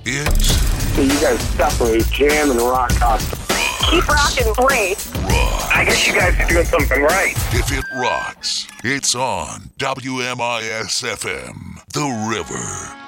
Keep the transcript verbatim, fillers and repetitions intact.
It's So you guys separate jam and rock constantly. Keep rocking, great. rock. I guess you guys are doing something right. If it rocks, it's on W M I S F M, The River.